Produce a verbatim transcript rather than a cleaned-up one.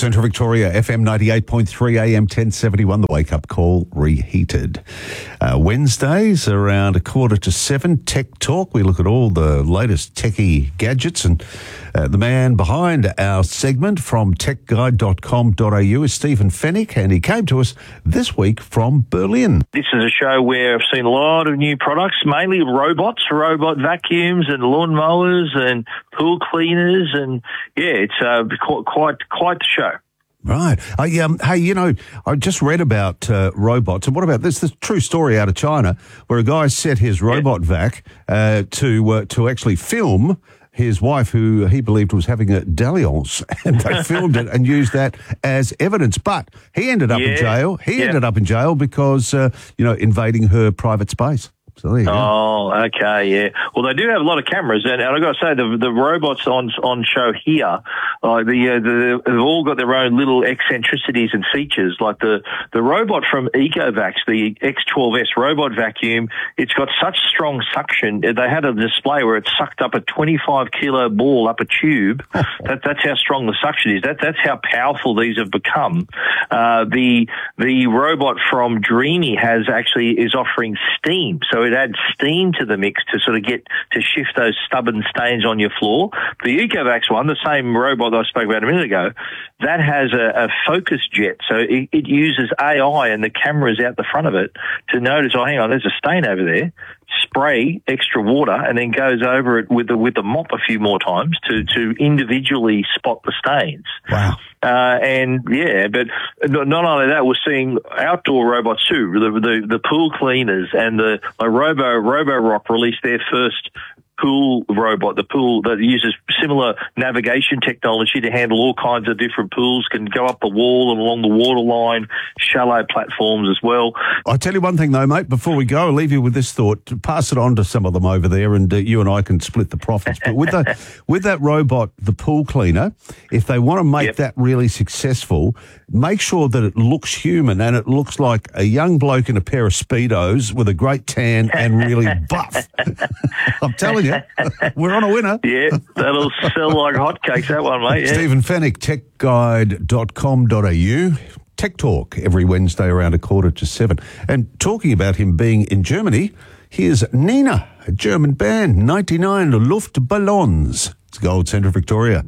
Central Victoria, F M ninety-eight point three, A M ten seventy-one, the wake-up call reheated. Uh, Wednesdays around a quarter to seven, Tech Talk. We look at all the latest techie gadgets, and uh, the man behind our segment from tech guide dot com dot a u is Stephen Fennick, and he came to us this week from Berlin. This is a show where I've seen a lot of new products, mainly robots, robot vacuums and lawnmowers and pool cleaners, and yeah, it's uh, quite, quite quite the show. Right. I, um, hey, you know, I just read about uh, robots, and what about this? This true story out of China, where a guy set his robot yeah. vac uh, to uh, to actually film his wife, who he believed was having a dalliance, and they filmed it and used that as evidence. But he ended up yeah. in jail. He yeah. ended up in jail because, uh, you know, invading her private space. So there you go. Oh, okay, yeah. Well, they do have a lot of cameras, and, and I've got to say, the the robots on on show here, uh, the, uh, the they've all got their own little eccentricities and features. Like the the robot from Ecovacs, the X twelve S robot vacuum, it's got such strong suction. They had a display where it sucked up a twenty-five kilo ball up a tube. that that's how strong the suction is. That that's how powerful these have become. Uh, the the robot from Dreamy has actually is offering steam, so it adds steam to the mix to sort of get to shift those stubborn stains on your floor. The Ecovacs one, the same robot that I spoke about a minute ago, that has a, a focus jet, so it, it uses A I and the cameras out the front of it to notice, oh, hang on, there's a stain over there, spray extra water, and then goes over it with the with the mop a few more times to to individually spot the stains. Wow. Uh, and yeah, but not only that, we're seeing outdoor robots too. The the, the pool cleaners and the like Robo Roborock released their first pool robot, the pool that uses similar navigation technology to handle all kinds of different pools, can go up the wall and along the water line, shallow platforms as well. I'll tell you one thing though, mate, before we go, I'll leave you with this thought. Pass it on to some of them over there, and uh, you and I can split the profits. But with, the, with that robot, the pool cleaner, if they want to make yep. that really successful, make sure that it looks human and it looks like a young bloke in a pair of Speedos with a great tan and really buff. I'm telling you. We're on a winner. Yeah, that'll sell like hotcakes, that one, mate. Yeah. Stephen Fennick, tech guide dot com dot a u. Tech Talk every Wednesday around a quarter to seven. And talking about him being in Germany, here's Nina, a German band, ninety-nine Luftballons. It's Gold Central Victoria.